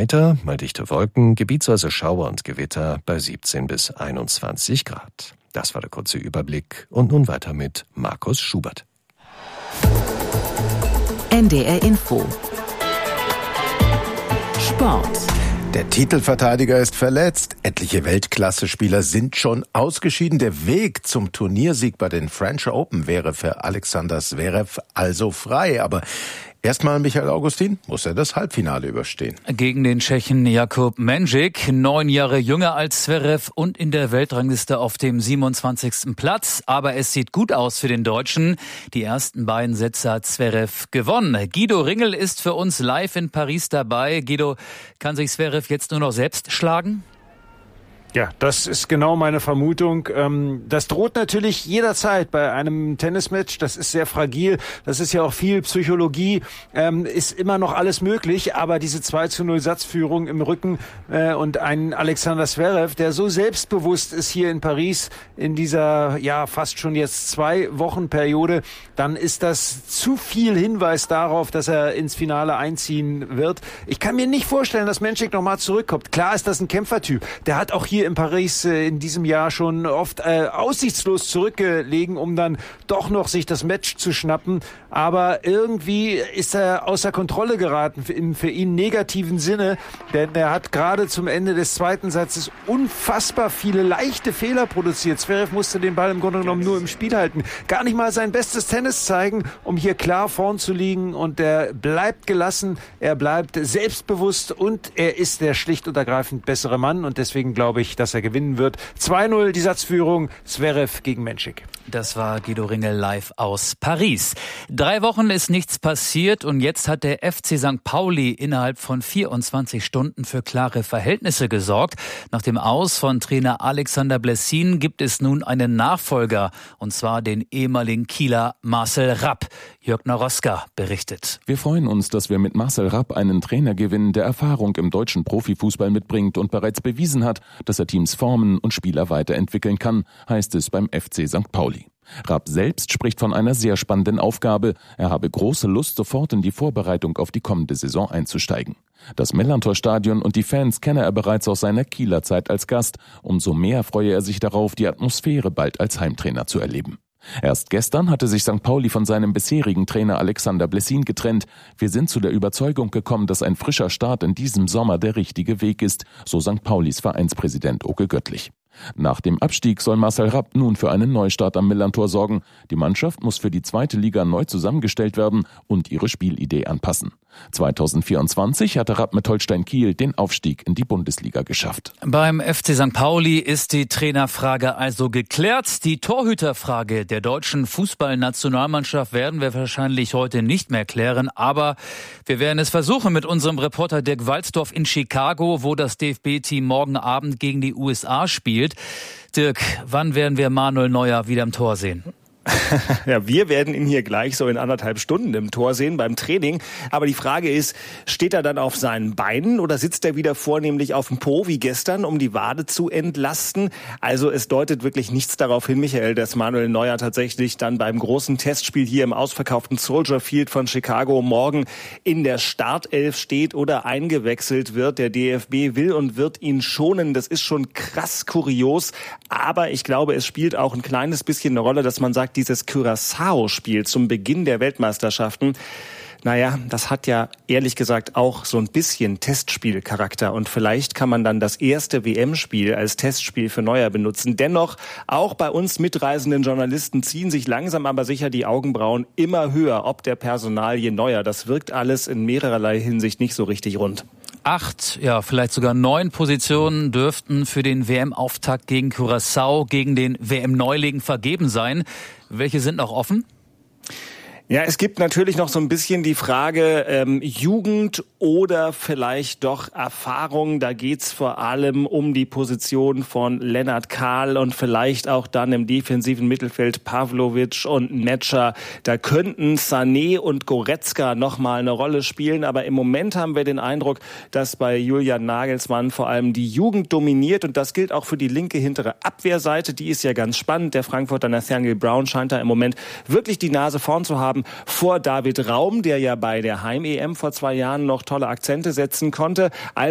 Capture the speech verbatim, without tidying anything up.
weiter, mal dichte Wolken, gebietsweise Schauer und Gewitter bei siebzehn bis einundzwanzig Grad. Das war der kurze Überblick und nun weiter mit Markus Schubert. N D R Info. Sport. Der Titelverteidiger ist verletzt. Etliche Weltklasse-Spieler sind schon ausgeschieden. Der Weg zum Turniersieg bei den French Open wäre für Alexander Zverev also frei. Aber erstmal, Michael Augustin, muss er das Halbfinale überstehen. Gegen den Tschechen Jakub Mensik, neun Jahre jünger als Zverev und in der Weltrangliste auf dem siebenundzwanzigsten Platz. Aber es sieht gut aus für den Deutschen. Die ersten beiden Sätze hat Zverev gewonnen. Guido Ringel ist für uns live in Paris dabei. Guido, kann sich Zverev jetzt nur noch selbst schlagen? Ja, das ist genau meine Vermutung. Das droht natürlich jederzeit bei einem Tennismatch. Das ist sehr fragil. Das ist ja auch viel Psychologie. Ist immer noch alles möglich. Aber diese zwei zu null Satzführung im Rücken und ein Alexander Zverev, der so selbstbewusst ist hier in Paris in dieser, ja, fast schon jetzt zwei Wochen Periode, dann ist das zu viel Hinweis darauf, dass er ins Finale einziehen wird. Ich kann mir nicht vorstellen, dass Mensik nochmal zurückkommt. Klar ist das ein Kämpfertyp. Der hat auch hier in Paris äh, in diesem Jahr schon oft äh, aussichtslos zurückgelegen, um dann doch noch sich das Match zu schnappen. Aber irgendwie ist er außer Kontrolle geraten im für ihn negativen Sinne, denn er hat gerade zum Ende des zweiten Satzes unfassbar viele leichte Fehler produziert. Zverev musste den Ball im Grunde genommen nur im Spiel halten. Gar nicht mal sein bestes Tennis zeigen, um hier klar vorn zu liegen. Und er bleibt gelassen, er bleibt selbstbewusst und er ist der schlicht und ergreifend bessere Mann. Und deswegen glaube ich, dass er gewinnen wird. zwei null die Satzführung, Zverev gegen Mensik. Das war Guido Ringel live aus Paris. Drei Wochen ist nichts passiert und jetzt hat der F C Sankt Pauli innerhalb von vierundzwanzig Stunden für klare Verhältnisse gesorgt. Nach dem Aus von Trainer Alexander Blessin gibt es nun einen Nachfolger, und zwar den ehemaligen Kieler Marcel Rapp. Jörg Naroska berichtet. Wir freuen uns, dass wir mit Marcel Rapp einen Trainer gewinnen, der Erfahrung im deutschen Profifußball mitbringt und bereits bewiesen hat, dass er Teams formen und Spieler weiterentwickeln kann, heißt es beim F C Sankt Pauli. Rapp selbst spricht von einer sehr spannenden Aufgabe. Er habe große Lust, sofort in die Vorbereitung auf die kommende Saison einzusteigen. Das Mellerntor-Stadion und die Fans kenne er bereits aus seiner Kieler Zeit als Gast. Umso mehr freue er sich darauf, die Atmosphäre bald als Heimtrainer zu erleben. Erst gestern hatte sich Sankt Pauli von seinem bisherigen Trainer Alexander Blessin getrennt. Wir sind zu der Überzeugung gekommen, dass ein frischer Start in diesem Sommer der richtige Weg ist, so Sankt Paulis Vereinspräsident Oke Göttlich. Nach dem Abstieg soll Marcel Rapp nun für einen Neustart am Millerntor sorgen. Die Mannschaft muss für die zweite Liga neu zusammengestellt werden und ihre Spielidee anpassen. zweitausendvierundzwanzig hatte Rapp mit Holstein Kiel den Aufstieg in die Bundesliga geschafft. Beim F C Sankt Pauli ist die Trainerfrage also geklärt. Die Torhüterfrage der deutschen Fußballnationalmannschaft werden wir wahrscheinlich heute nicht mehr klären. Aber wir werden es versuchen mit unserem Reporter Dirk Walzdorf in Chicago, wo das D F B-Team morgen Abend gegen die U S A spielt. Dirk, wann werden wir Manuel Neuer wieder im Tor sehen? Ja, wir werden ihn hier gleich so in anderthalb Stunden im Tor sehen beim Training. Aber die Frage ist, steht er dann auf seinen Beinen oder sitzt er wieder vornehmlich auf dem Po wie gestern, um die Wade zu entlasten? Also es deutet wirklich nichts darauf hin, Michael, dass Manuel Neuer tatsächlich dann beim großen Testspiel hier im ausverkauften Soldier Field von Chicago morgen in der Startelf steht oder eingewechselt wird. Der D F B will und wird ihn schonen. Das ist schon krass kurios. Aber ich glaube, es spielt auch ein kleines bisschen eine Rolle, dass man sagt, dieses Curaçao-Spiel zum Beginn der Weltmeisterschaften, naja, das hat ja ehrlich gesagt auch so ein bisschen Testspielcharakter und vielleicht kann man dann das erste W M-Spiel als Testspiel für Neuer benutzen. Dennoch, auch bei uns mitreisenden Journalisten ziehen sich langsam aber sicher die Augenbrauen immer höher, ob der Personalie Neuer. Das wirkt alles in mehrerlei Hinsicht nicht so richtig rund. Acht, ja vielleicht sogar neun Positionen dürften für den W M-Auftakt gegen Curaçao, gegen den W M-Neuling vergeben sein. Welche sind noch offen? Ja, es gibt natürlich noch so ein bisschen die Frage ähm, Jugend oder vielleicht doch Erfahrung. Da geht's vor allem um die Position von Lennart Kahl und vielleicht auch dann im defensiven Mittelfeld Pavlovic und Metscher. Da könnten Sané und Goretzka noch mal eine Rolle spielen. Aber im Moment haben wir den Eindruck, dass bei Julian Nagelsmann vor allem die Jugend dominiert. Und das gilt auch für die linke hintere Abwehrseite. Die ist ja ganz spannend. Der Frankfurter Nathaniel Brown scheint da im Moment wirklich die Nase vorn zu haben. Vor David Raum, der ja bei der Heim-E M vor zwei Jahren noch tolle Akzente setzen konnte.